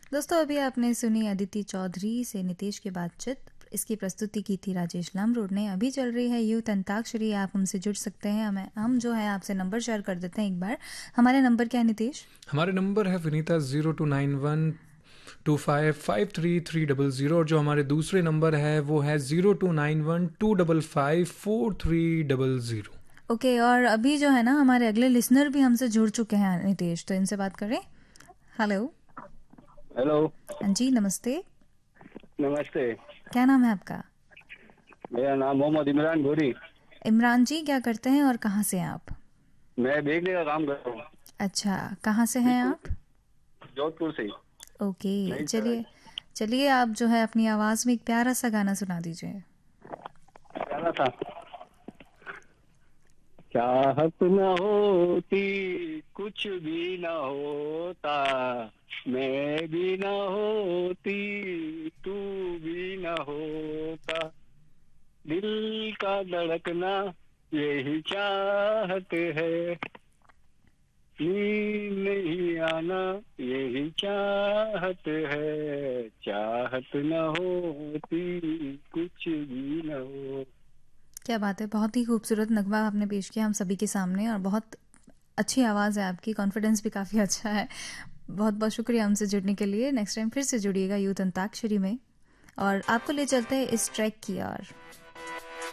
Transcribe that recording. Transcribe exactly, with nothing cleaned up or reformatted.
दोस्तों अभी आपने सुनी अदिति चौधरी से नितेश की बातचीत। इसकी प्रस्तुति की थी राजेश लामरोड ने। अभी चल रही है यूथ अंताक्षरी। आप हमसे जुड़ सकते हैं। हमें हम जो है आपसे नंबर शेयर कर देते हैं एक बार। हमारे नंबर क्या है नितेश? हमारे नंबर है Vinita zero to nine one two five five three three double zero और जो हमारे दूसरे नंबर है वो है zero two nine one two double five four three double zero. Okay, और अभी जो है ना हमारे अगले लिसनर भी हमसे जुड़ चुके हैं नितेश, तो इनसे बात करें। हेलो। हेलो। हाँ जी, नमस्ते। नमस्ते। क्या नाम है आपका? मेरा नाम मोहम्मद इमरान गोरी। इमरान जी, क्या करते हैं और कहाँ से हैं आप? मैं बेचने का काम कर रहा हूँ। अच्छा, कहाँ से हैं आप? जोधपुर से। ओके, नहीं चलिए सर, चलिए आप जो है अपनी आवाज़ में एक प्यारा सा गाना सुना दीजिए। क्या था? चाहत न होती कुछ भी न होता, मैं भी न होती तू भी न होता, दिल का धड़कना यही चाहत है, नींद नहीं आना यही चाहत है, चाहत न होती कुछ भी न हो। क्या बात है, बहुत ही खूबसूरत नगमा आपने पेश किया हम सभी के सामने, और बहुत अच्छी आवाज़ है आपकी, कॉन्फिडेंस भी काफ़ी अच्छा है। बहुत बहुत शुक्रिया हमसे जुड़ने के लिए। नेक्स्ट टाइम फिर से जुड़िएगा यूथ अंताक्षरी में, और आपको ले चलते हैं इस ट्रैक की ओर।